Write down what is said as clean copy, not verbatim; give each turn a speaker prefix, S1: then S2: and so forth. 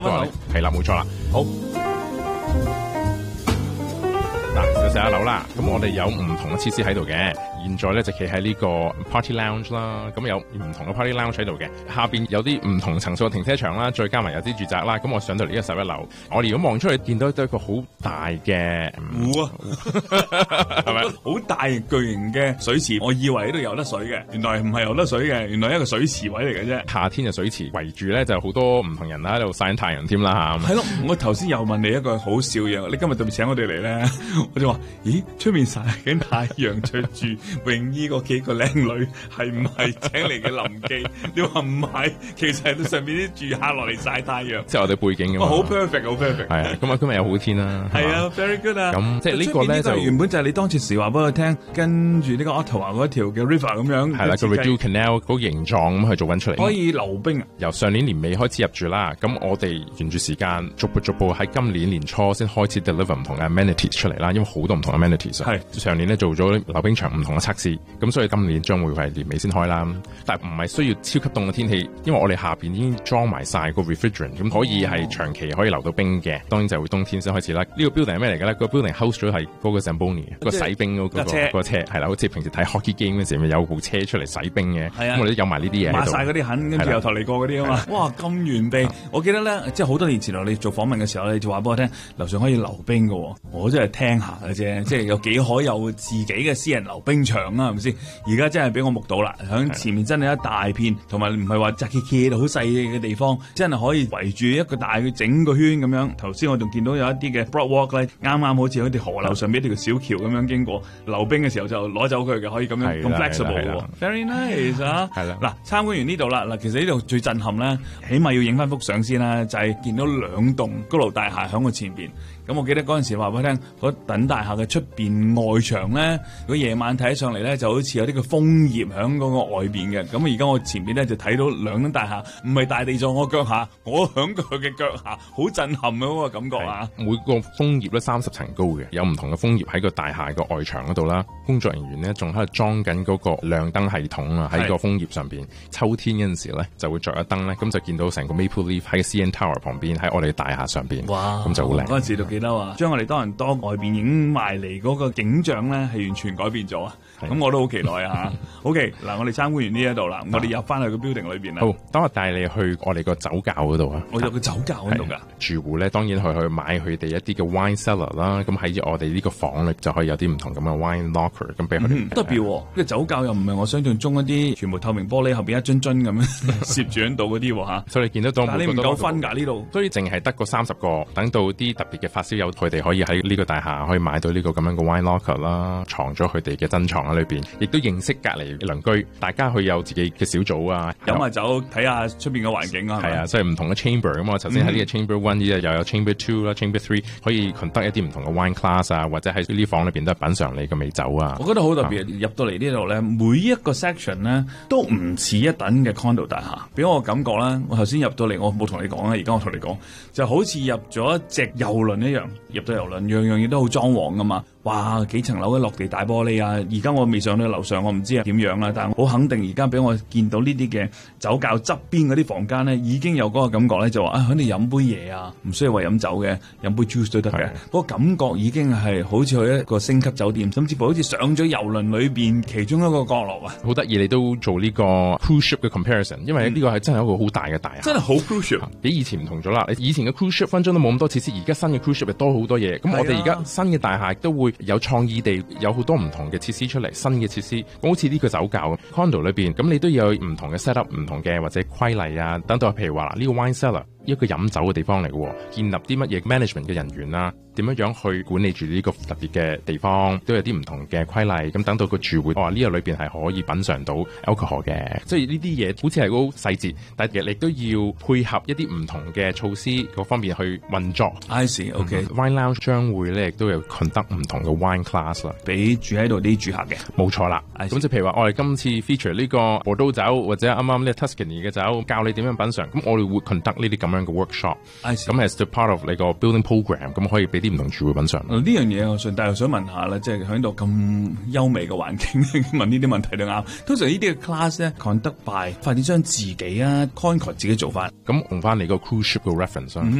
S1: 係啦，冇錯啦。
S2: 好。
S1: 嗱，就11樓啦。咁我哋有唔同嘅設施喺度嘅。現在咧就企喺呢個 party lounge 啦。咁有唔同嘅 party lounge 喺度嘅。下邊有啲唔同層數嘅停車場啦，再加埋有啲住宅啦。咁我上到嚟呢個11樓，我哋如果望出去見到都係一個好大嘅
S2: 湖啊，係咪？好大巨型嘅水池，我以為喺度游得水嘅，原來唔係游得水嘅，原來係一個水池位嚟嘅啫。
S1: 夏天嘅水池圍住咧就好多唔同人喺度曬緊太陽添啦嚇。
S2: 係咯，我頭先又問你一個好笑嘢，你今日特別請我哋嚟咧，我就話：咦，出面曬緊太陽，着住泳衣嗰幾個靚女係唔係請嚟嘅臨記？你話唔係，其實係上面啲住客落嚟曬太陽，
S1: 即係我哋背景咁。
S2: 好 perfect， 好 perfect。
S1: 係啊，咁啊今日有好天啦。
S2: 係啊 ，very good 啊。
S1: 咁即係呢個咧就
S2: 原本就係你當時時話俾我聽，跟住呢個 Ottawa 嗰條嘅 river 咁樣。
S1: 係啦，個 Rideau Canal 嗰個形狀咁去做緊出嚟。
S2: 可以溜冰啊！
S1: 由上年年尾開始入住啦，咁我哋沿住時間逐步喺今年年初先開始 deliver 唔同嘅 amenities 出嚟啦，因為好多唔同嘅 amenities。係上年咧做咗溜冰場唔同嘅測試，咁所以今年將會係年尾先開啦。但係唔係需要超級凍嘅天氣，因為我哋下邊已經裝埋晒個 refrigerant， 咁可以係長期可以流到冰嘅。當然就會冬天先開始啦。呢個 building 係咩嚟嘅咧？個 building house 咗係嗰個 Zamboni 個洗冰嗰個車係啦，好似平時睇 hockey game 嗰時咪有部車出嚟洗冰嘅。咁我哋都有埋呢啲嘢喺度。抹晒
S2: 嗰啲痕，跟住由頭嚟過嗰啲啊嘛。哇，咁完備！我記得咧，即係好多年前你做訪問嘅時候，你就話俾我聽，樓上可以溜冰嘅。我真係聽下嘅啫，即係有幾可有自己嘅私人溜冰場啊？係咪先？而家真係俾我目睹啦，響前面真係一大片，同埋唔係話窄企到好細嘅地方，真係可以圍住一個大嘅整個圈咁樣。頭先我仲見到有一啲嘅 broadwalk 咧，啱啱好似喺條河流上邊一條小橋咁樣經過。溜冰嘅時候就攞走佢嘅，可以咁樣咁 flexible 喎。Very nice 啊！係啦，嗱，參觀完呢度啦，嗱，其實呢度最震撼咧，起碼要影翻幅相先啦，就係見到2棟高樓大廈喺我前邊。咁我記得嗰陣時話俾我聽，嗰等大廈嘅出邊外牆咧，如果夜晚睇上嚟咧，就好似有啲嘅楓葉喺嗰個外邊嘅。咁而家我前邊咧就睇到2棟大廈，唔係大地在我腳下，我喺佢嘅腳下，好震撼嘅嗰個感覺啊！
S1: 每個楓葉咧30層高嘅，有唔同嘅楓葉喺個大廈個外牆嗰度啦。工作人員咧仲喺度裝緊嗰個亮燈系統啊，喺個楓葉上邊。秋天嗰陣時咧就會着一燈咧，咁就見到成個 Maple Leaf 喺 CN Tower 旁邊，喺我哋大廈上邊。哇！咁就好靚。嗰陣時就記得啊，將我哋多倫多外邊影埋嚟嗰個景象咧，係完全改變咗啊！咁我都好期待啊！OK， 嗱，我哋參觀完呢一度啦，我哋入翻去個 building 裏邊啦。好，等我帶你去我哋個酒窖嗰度啊！我有個酒窖喺度噶。住戶咧當然去買佢哋一啲嘅 wine cellar 啦，咁喺我哋呢個房咧就可以有啲唔同咁嘅 wine locker， 咁俾佢哋。特別，呢個酒窖又唔係我想象中一啲全部透明玻璃後邊一樽樽咁樣攝住喺度嗰啲吓。所以你見得到，但係你唔夠分㗎呢度，所以淨係得個30個。等到啲特別嘅發燒友，佢哋可以喺呢個大廈可以買到呢個咁樣嘅 wine locker 啦，藏咗佢哋嘅珍藏喺裏邊，亦都認識隔離鄰居，大家去有自己嘅小組啊，飲下酒，睇下出邊嘅環境啊。係啊，所以唔同嘅 chamber 咁啊，頭先喺呢個 chamber 1呢，又有 chamber 2啦，chamber 3可以 conduct 一啲唔同嘅 wine class 啊，或者喺呢啲房裏邊都係品嚐你嘅美酒啊。我覺得好特別，入到嚟呢度咧，每一個 section 咧都唔似一等嘅 condo 大廈，俾我感覺啦。我頭先入到嚟，我冇同你講啦，而家我同你講，就好似入咗一隻遊輪一樣，入到遊輪樣樣嘢都好裝潢噶嘛。哇，幾層樓嘅落地大玻璃啊！而家我未上到樓上，我唔知係點樣啦。但係我好肯定，而家俾我見到呢啲嘅酒窖側邊嗰啲房間咧，已經有嗰個感覺咧，就話喺度飲杯嘢啊，唔需要話飲酒嘅，飲杯 juice 都得嘅。嗰個感覺已經係好似去一個星級酒店，甚至乎好似上咗遊輪裏邊其中一個角落啊！好得意，你都做呢個 cruise ship 嘅 comparison， 因為呢個係真係一個好大嘅大廈，真係好 cruise ship，比以前唔同咗啦。以前嘅 cruise ship 分鐘都冇咁多設施，而家新嘅 cruise ship 多好多嘢。咁我哋而家新嘅大廈都會有創意地有好多唔同嘅設施出嚟，新嘅設施，好似呢個酒窖 condo 裏邊，咁你都有唔同嘅 set up， 唔同嘅或者規例啊，等到譬如話呢個 wine cellar 一個飲酒嘅地方嚟嘅，建立啲乜嘢 management 嘅人員啊，點樣去管理住呢個特別嘅地方，都有啲唔同嘅規例。咁等到個住戶話呢個裏邊係可以品嘗到 alcohol 嘅，所以呢啲嘢好似係好細節，但係你都要配合一啲唔同嘅措施嗰方面去運作。I see, OK. Wine Lounge 將會咧亦都有 conduct 唔同嘅 wine class 啦，俾住喺度啲住客嘅。冇錯啦。咁即係譬如話，我哋今次 feature 呢個波多酒或者啱啱呢個 Tuscany 嘅酒，教你點樣品嘗。咁我哋會 conduct 呢啲咁樣嘅 workshop，
S2: I see
S1: 咁 as the part of 你個 building program， 咁可以俾啲唔同住戶品嘗。
S2: 呢樣嘢我順帶又想問下啦，即係喺度咁優美嘅環境問呢啲問題都啱。通常呢啲嘅 class 咧 conduct by 發展商自己啊 Concord 自己做法。
S1: 咁用翻你個 cruise ship 嘅 reference 啦。